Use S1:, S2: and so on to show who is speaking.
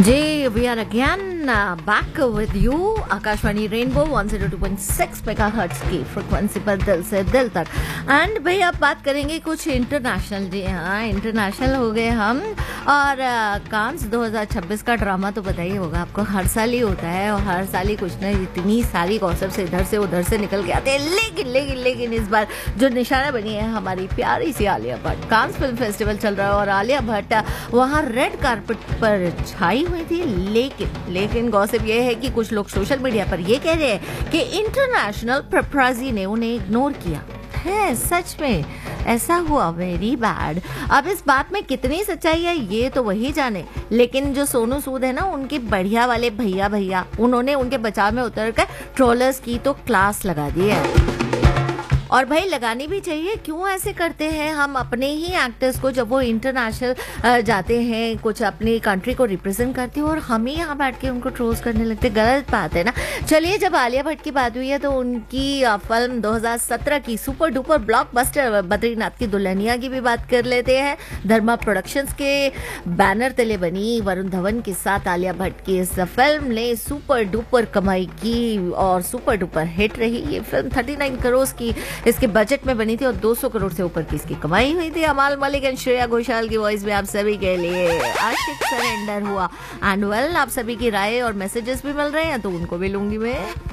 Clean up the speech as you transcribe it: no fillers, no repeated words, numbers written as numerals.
S1: Ji, we are again back with you. Akashvani rainbow 102.6 megahertz की frequency पर दिल से दिल तक। एंड भाई अब बात करेंगे कुछ इंटरनेशनल। जी हाँ, इंटरनेशनल हो गए हम। और कांस 2026 का ड्रामा तो पता ही होगा आपको, हर साल ही होता है और हर साल ही कुछ ना इतनी सारी गॉसिप से इधर से उधर से निकल के आते हैं। लेकिन इस बार जो निशाना बनी है हमारी प्यारी सी Alia Bhatt. Cannes film festival चल रहा है और आलिया भट्ट वहाँ रेड कारपेट पर छाई हुई थी। लेकिन गॉसिप ये है कि कुछ लोग सोशल मीडिया पर ये कह रहे हैं कि इंटरनेशनल पेपराजी ने उन्हें इग्नोर किया है। सच में ऐसा हुआ? Very bad. अब इस बात में कितनी सच्चाई है ये तो वही जाने, लेकिन जो सोनू सूद है ना, उनके बढ़िया वाले भैया उन्होंने उनके बचाव में उतर कर ट्रोलर्स की तो क्लास लगा दी है। और भाई लगानी भी चाहिए। क्यों ऐसे करते हैं हम अपने ही एक्टर्स को, जब वो इंटरनेशनल जाते हैं, कुछ अपनी कंट्री को रिप्रेजेंट करते हैं और हम ही यहाँ बैठ के उनको ट्रोल्स करने लगते। गलत बात है ना। चलिए, जब आलिया भट्ट की बात हुई है तो उनकी फिल्म 2017 की सुपर डुपर ब्लॉकबस्टर बद्रीनाथ की दुल्हनिया की भी बात कर लेते हैं। धर्मा प्रोडक्शंस के बैनर तले बनी वरुण धवन के साथ आलिया भट्ट की इस फिल्म ने सुपर डुपर कमाई की और सुपर डुपर हिट रही। ये फिल्म 39 करोड़ की इसके बजट में बनी थी और 200 करोड़ से ऊपर की इसकी कमाई हुई थी। अमाल मलिक एंड श्रेया घोषाल की वॉइस में आप सभी के लिए आशिक सरेंडर हुआ। एंड वेल, आप सभी की राय और मैसेजेस भी मिल रहे हैं तो उनको भी लूंगी मैं।